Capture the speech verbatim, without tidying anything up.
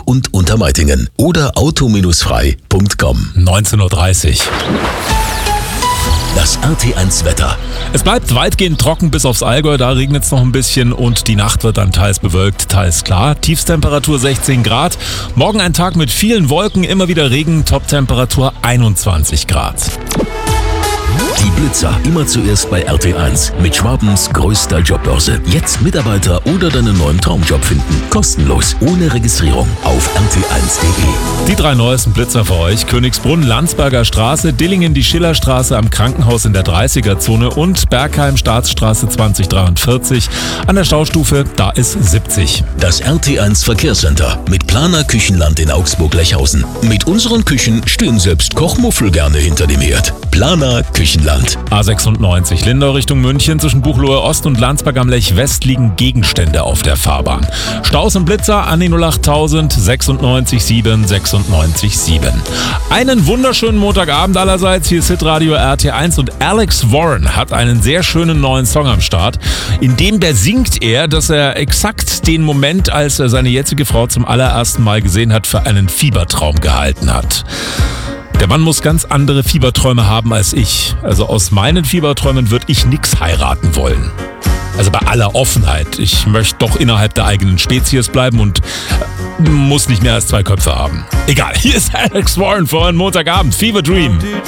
und Untermeitingen oder auto frei punkt com. neunzehn Uhr dreißig. Das R T eins Wetter. Es bleibt weitgehend trocken bis aufs Allgäu, da regnet es noch ein bisschen und die Nacht wird dann teils bewölkt, teils klar. Tiefstemperatur sechzehn Grad. Morgen ein Tag mit vielen Wolken, immer wieder Regen, Toptemperatur einundzwanzig Grad. Die Blitzer, immer zuerst bei R T eins. Mit Schwabens größter Jobbörse. Jetzt Mitarbeiter oder deinen neuen Traumjob finden. Kostenlos, ohne Registrierung. Auf r t eins punkt de. Die drei neuesten Blitzer für euch: Königsbrunn, Landsberger Straße, Dillingen die Schillerstraße am Krankenhaus in der dreißiger-Zone und Bergheim Staatsstraße zwanzig dreiundvierzig. An der Staustufe, da ist siebzig. Das R T eins Verkehrscenter mit Planer Küchenland in Augsburg-Lechhausen. Mit unseren Küchen stehen selbst Kochmuffel gerne hinter dem Herd. Planer Küchenland. A sechsundneunzig Lindau Richtung München, zwischen Buchloe Ost und Landsberg am Lech West liegen Gegenstände auf der Fahrbahn. Staus und Blitzer an die null achttausend sechsundneunzig sieben sechsundneunzig sieben. Einen wunderschönen Montagabend allerseits. Hier ist Hitradio R T eins und Alex Warren hat einen sehr schönen neuen Song am Start. In dem besingt er, dass er exakt den Moment, als er seine jetzige Frau zum allerersten Mal gesehen hat, für einen Fiebertraum gehalten hat. Der Mann muss ganz andere Fieberträume haben als ich. Also aus meinen Fieberträumen würde ich nix heiraten wollen. Also bei aller Offenheit. Ich möchte doch innerhalb der eigenen Spezies bleiben und muss nicht mehr als zwei Köpfe haben. Egal, hier ist Alex Warren für einen Montagabend. Fever Dream.